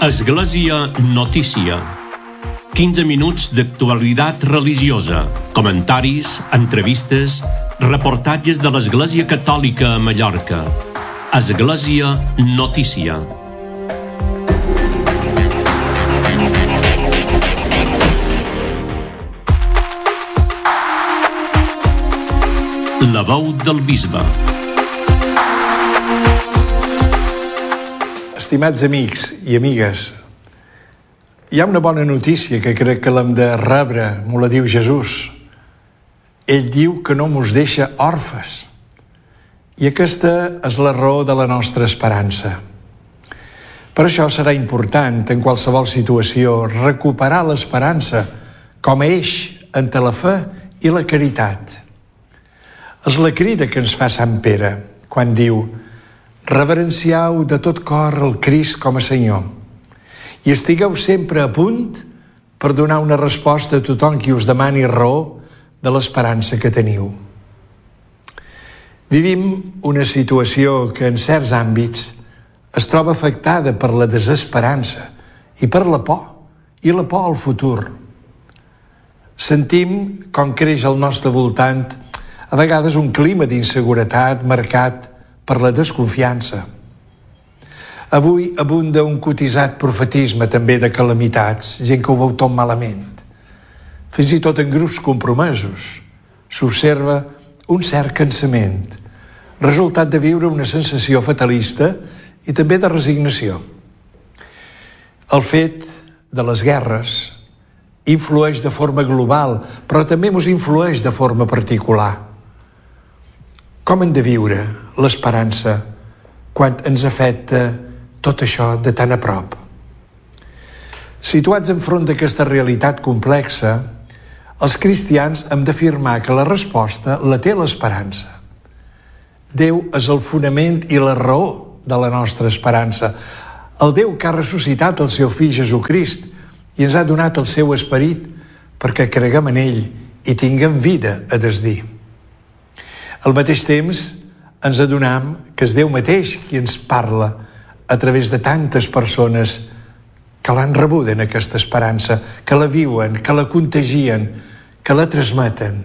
Església Notícia. 15 minuts d'actualitat religiosa, comentaris, entrevistes, reportatges de l'Església Catòlica a Mallorca. Església Notícia. La veu del bisbe. Estimats amics i amigues, hi ha una bona notícia que crec que l'hem de rebre, m'ho la diu Jesús. Ell diu que no mos deixa orfes. I aquesta és la raó de la nostra esperança. Per això serà important, en qualsevol situació, recuperar l'esperança com a eix entre la fe i la caritat. És la crida que ens fa Sant Pere quan diu: reverencieu de tot cor el Crist com a Senyor i estigueu sempre a punt per donar una resposta a tothom qui us demani raó de l'esperança que teniu. Vivim una situació que en certs àmbits es troba afectada per la desesperança i per la por al futur. Sentim com creix al nostre voltant a vegades un clima d'inseguretat marcat per la desconfiança. Avui abunda un cotitzat profetisme també de calamitats, gent que ho veu tot malament. Fins i tot en grups compromesos s'observa un cert cansament, resultat de viure una sensació fatalista i també de resignació. El fet de les guerres influeix de forma global, però també ens influeix de forma particular. Com hem de viure l'esperança quan ens afecta tot això de tan a prop? Situats enfront d'aquesta realitat complexa, els cristians hem d'afirmar que la resposta la té l'esperança. Déu és el fonament i la raó de la nostra esperança. El Déu que ha ressuscitat el seu fill Jesucrist i ens ha donat el seu esperit perquè creguem en ell i tinguem vida a desdir. Al mateix temps, ens adonem que és Déu mateix qui ens parla a través de tantes persones que l'han rebuda en aquesta esperança, que la viuen, que la contagien, que la transmeten.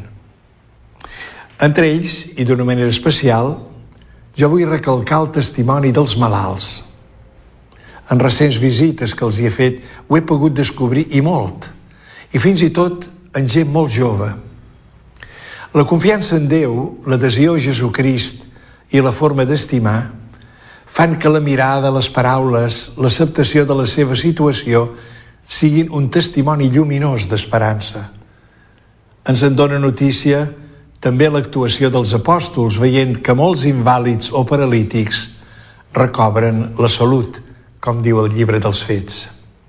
Entre ells, i d'una manera especial, jo vull recalcar el testimoni dels malalts. En recents visites que els hi he fet, ho he pogut descobrir i molt, i fins i tot en gent molt jove. La confiança en Déu, l'adhesió a Jesucrist i la forma d'estimar fan que la mirada, les paraules, l'acceptació de la seva situació siguin un testimoni lluminós d'esperança. Ens en dona notícia també l'actuació dels apòstols, veient que molts invàlids o paralítics recobren la salut, com diu el llibre dels Fets.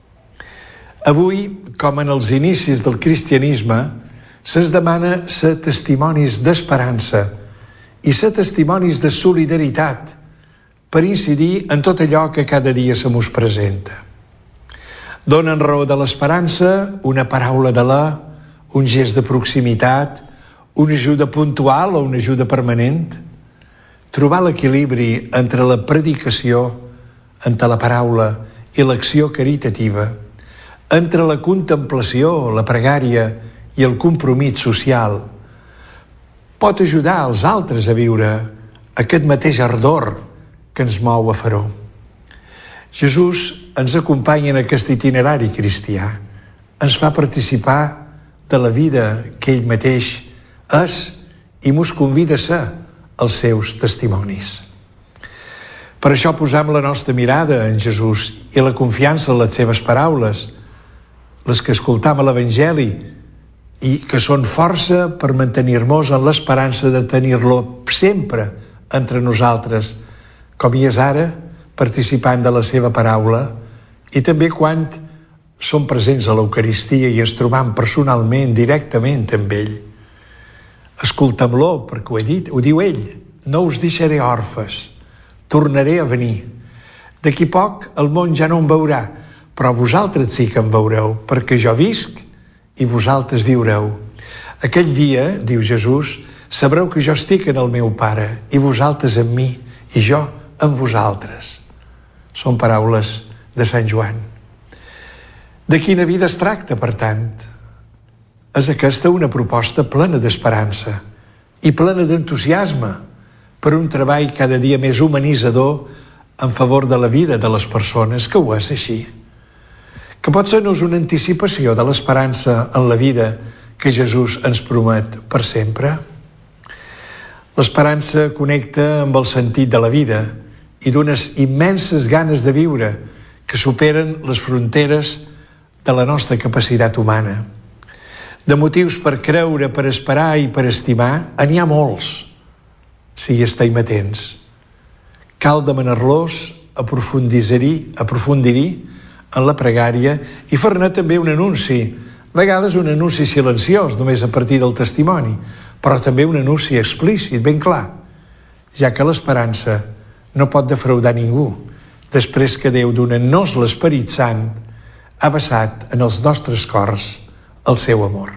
Avui, com en els inicis del cristianisme, se'ns demana ser testimonis d'esperança i ser testimonis de solidaritat per incidir en tot allò que cada dia se mos presenta. Donen raó de l'esperança una paraula d'alè, un gest de proximitat, una ajuda puntual o una ajuda permanent. Trobar l'equilibri entre la predicació, entre la paraula i l'acció caritativa, entre la contemplació, la pregària i el compromís social, pot ajudar els altres a viure aquest mateix ardor que ens mou a fer-ho. Jesús ens acompanya en aquest itinerari cristià, ens fa participar de la vida que ell mateix és i mos convida a ser els seus testimonis. Per això posam la nostra mirada en Jesús i la confiança en les seves paraules, les que escoltam a l'Evangeli, i que són força per mantenir-nos en l'esperança de tenir-lo sempre entre nosaltres, com hi és ara, participant de la seva paraula, i també quan som presents a l'Eucaristia i ens trobam personalment, directament amb ell. Escoltem-lo, perquè ho he dit, ho diu ell: no us deixaré orfes, tornaré a venir. D'aquí poc el món ja no em veurà, però vosaltres sí que em veureu, perquè jo visc i vosaltres viureu. Aquell dia, diu Jesús, sabreu que jo estic en el meu Pare i vosaltres en mi i jo en vosaltres. Són paraules de Sant Joan. De quina vida es tracta, per tant? És aquesta una proposta plena d'esperança i plena d'entusiasme per un treball cada dia més humanitzador en favor de la vida de les persones, que ho és així. Que pot ser-nos una anticipació de l'esperança en la vida que Jesús ens promet per sempre. L'esperança connecta amb el sentit de la vida i d'unes immenses ganes de viure que superen les fronteres de la nostra capacitat humana. De motius per creure, per esperar i per estimar, n'hi ha molts, si hi estem atents. Cal demanar-los, aprofundir-hi en la pregària i fer-ne també un anunci, a vegades un anunci silenciós, només a partir del testimoni, però també un anunci explícit, ben clar, ja que l'esperança no pot defraudar ningú, després que Déu, donant-nos l'Esperit Sant, ha vessat en els nostres cors el seu amor.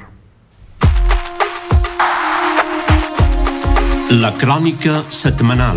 La crònica setmanal.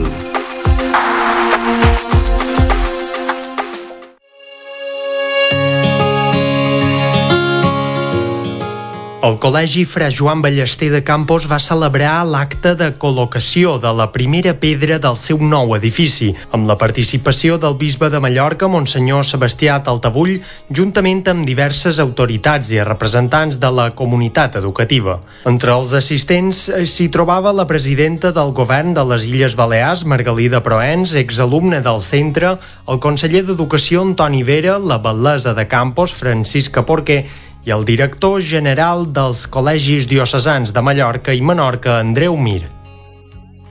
El Col·legi Fra Joan Ballester de Campos va celebrar l'acte de col·locació de la primera pedra del seu nou edifici, amb la participació del bisbe de Mallorca, Monsenyor Sebastià Taltabull, juntament amb diverses autoritats i representants de la comunitat educativa. Entre els assistents s'hi trobava la presidenta del govern de les Illes Balears, Margalida Proens, exalumne del centre, el conseller d'Educació, Antoni Vera, la batllessa de Campos, Francisca Porquer, i el director general dels col·legis diocesans de Mallorca i Menorca, Andreu Mir.